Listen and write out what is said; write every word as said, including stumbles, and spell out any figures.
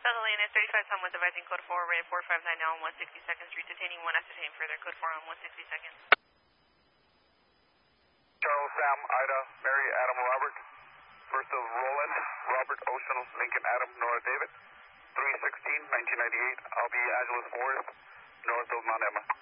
Delta Lioness thirty-five Tom with advising code four, rate four five nine now on one sixty seconds, retaining one ascertain further, code four on one sixty seconds. Charles, Sam, Ida, Mary, Adam, Robert. First of Roland, Robert, Ocean, Lincoln, Adam, Nora, David. three sixteen, nineteen ninety-eight, I'll be Angeles Forest, north of Mount Emma.